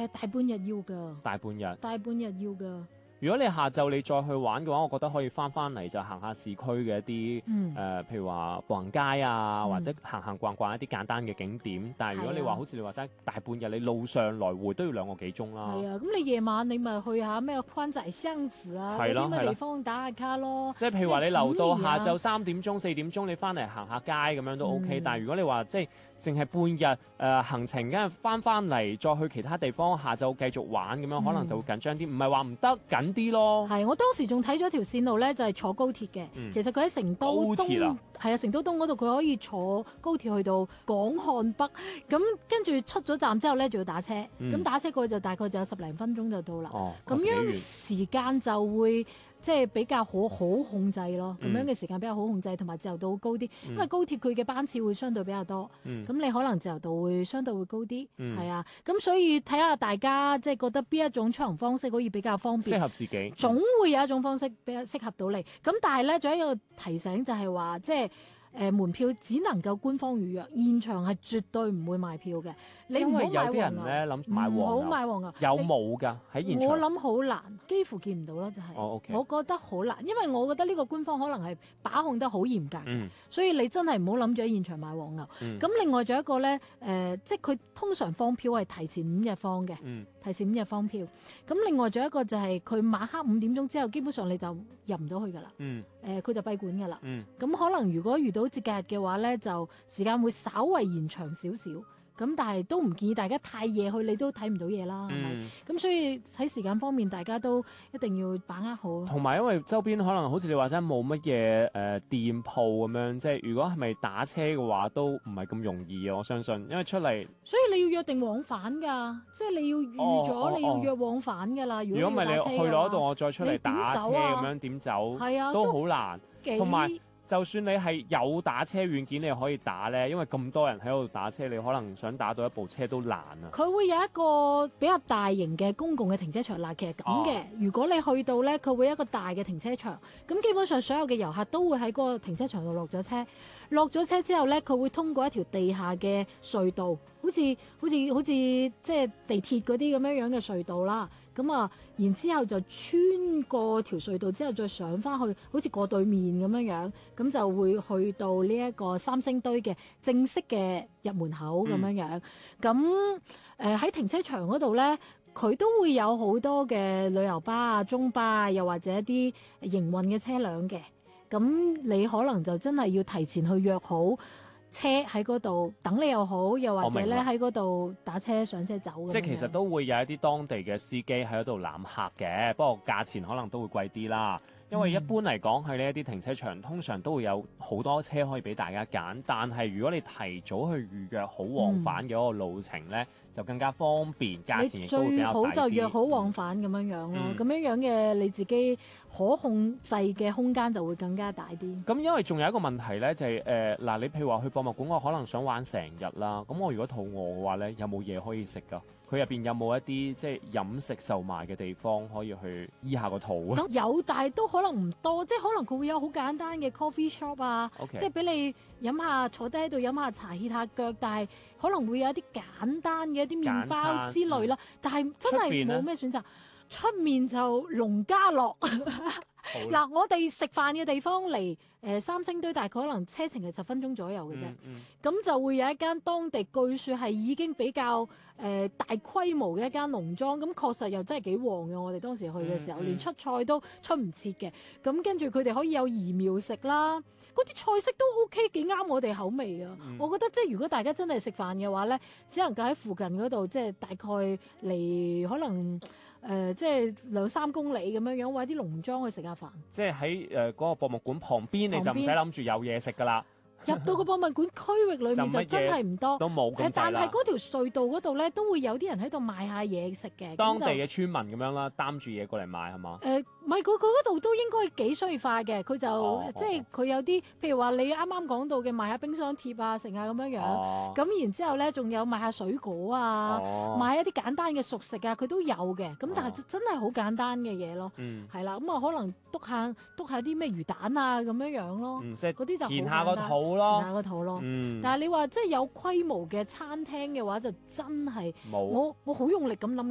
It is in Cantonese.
大半日要㗎， 大半日。 大半日要㗎。 如果你下晝你再去玩嘅話，我覺得可以翻嚟就行下市區嘅一啲譬如話步行街啊，或者行逛一啲簡單嘅景點。但係如果你話好似你話齋大半日，你路上來回都要2個幾鐘啦。 係啊，咁你夜晚你咪去下咩寬窄巷子啊嗰啲咩地方打下卡咯。 即係譬如話你留到下晝3點鐘、4點鐘，你翻嚟行下街咁樣都 OK。但係如果你話即係淨係半日行程，跟住翻嚟再去其他地方，下晝繼續玩咁樣，可能就會緊張啲。唔係話唔得緊啲咯。 係，我當時仲睇咗條線路咧，就係坐高鐵嘅。其實佢喺成都東，係啊，成都東嗰度佢可以坐高鐵去到廣漢北。咁跟住出咗站之後咧，就要打車。咁打車過去就大概就有10零分鐘就到啦。咁樣時間就會即係比較好控制咯。咁樣嘅時間比較好控制，同埋自由度高啲。因為高鐵佢嘅班次會相對比較多。咁你可能自由度會相對會高啲。係啊。咁所以睇下大家即係覺得邊一種出行方式可以比較方便， 適合自己。 總會有一種方式比較適合到你。咁但係咧，仲有一個提醒就係話，即係門票只能夠官方預約，現場係絕對唔會賣票嘅。你唔好買黃牛。因為有啲人咧諗買黃牛，唔好買黃牛。 有冇㗎喺現場？ 我諗好難，幾乎見唔到咯，就係。 OK。 我覺得好難，因為我覺得呢個官方可能係把控得好嚴格嘅，所以你真係唔好諗住喺現場買黃牛。咁另外仲有一個咧，即係佢通常放票係提前5日放嘅，提前5日放票。咁另外仲有一個就係佢晚黑5點鐘之後，基本上你就入唔到去㗎啦。佢就閉館㗎啦。咁可能如果遇到節假日嘅話咧，就時間會稍為延長少少。咁但係都唔建議大家太夜去，你都睇唔到嘢啦，係咪？咁所以喺時間方面，大家都一定要把握好。 同埋因為周邊可能好似你話齋冇乜嘢店鋪咁樣，即係如果係咪打車嘅話，都唔係咁容易啊！我相信，因為出嚟， 所以你要約定往返㗎，即係你要預咗你要約往返㗎啦。如果唔係你去到嗰度， 我再出嚟打車咁樣點走？係啊，都好難。同埋。就算你係有打車軟件，你可以打咧，因為咁多人喺度打車，你可能想打到一部車都難啊。 佢會有一個比較大型嘅公共嘅停車場嗱，其實咁嘅。如果你去到咧，佢會有一個大嘅停車場，咁基本上所有嘅遊客都會喺嗰個停車場度落咗車。落咗車之後咧，佢會通過一條地下嘅隧道，好似即係地鐵嗰啲咁樣嘅隧道啦。咁啊，然之後就穿過條隧道之後，再上翻去，好似過對面咁樣，咁就會去到呢一個三星堆嘅正式嘅入門口咁樣。咁喺停車場嗰度咧，佢都會有好多嘅旅遊巴啊、中巴啊，又或者一啲營運嘅車輛嘅。咁你可能就真係要提前去約好車喺嗰度等你又好，又或者咧喺嗰度打車上車走。 即係其實都會有一啲當地嘅司機喺嗰度攬客嘅，不過價錢可能都會貴啲啦。因為一般嚟講，去呢一啲停車場通常都會有好多車可以俾大家揀，但係如果你提早去預約好往返嘅嗰個路程咧，就更加方便，價錢亦都會比較抵啲。 最好就約好往返咁樣咯，咁樣嘅你自己可控制嘅空間就會更加大啲。 咁因為仲有一個問題咧，就係嗱，你譬如話去博物館，我可能想玩成日啦，咁我如果肚餓嘅話咧，有冇嘢可以食㗎？佢入邊有冇一啲即係飲食售賣嘅地方可以去醫下個肚啊？ 有，但係都可能唔多，即係可能佢會有好簡單嘅 coffee shop 啊，即係俾你飲下坐低喺度飲下茶歇下腳，但係可能會有一啲簡單嘅一啲麵包之類啦。但係真係冇咩選擇，出面就農家樂。嗱，我哋食飯嘅地方離三星堆大概可能車程係10分鐘左右嘅啫，咁就會有一間當地據說係已經比較大規模嘅一間農莊，咁確實又真係幾旺嘅。我哋當時去嘅時候，連出菜都出唔切嘅，咁跟住佢哋可以有移苗食啦，嗰啲菜式都 OK， 幾啱我哋口味啊！我覺得即係如果大家真係食飯嘅話咧，只能夠喺附近嗰度，即係大概離可能即係2-3公里咁樣樣，或者啲農莊去食下飯。 即係喺嗰個博物館旁邊，你就唔使諗住有嘢食噶啦。 入到個博物館區域裏面就真係唔多， 都冇咁滯啦。 但係嗰條隧道嗰度咧，都會有啲人喺度賣下嘢食嘅。 當地嘅村民咁樣啦，擔住嘢過嚟賣係嘛？ 唔係，佢嗰度都應該幾商業化嘅。佢就即係佢有啲，譬如話你啱啱講到嘅賣下冰箱貼啊，成啊咁樣樣。咁然之後咧，仲有賣下水果啊，賣一啲簡單嘅熟食啊，佢都有嘅。咁但係真係好簡單嘅嘢咯。係啦，咁啊可能篤下啲咩魚蛋啊咁樣樣咯。即係嗰啲就填下個肚咯。填下個肚咯。但係你話即係有規模嘅餐廳嘅話，就真係我好用力咁諗。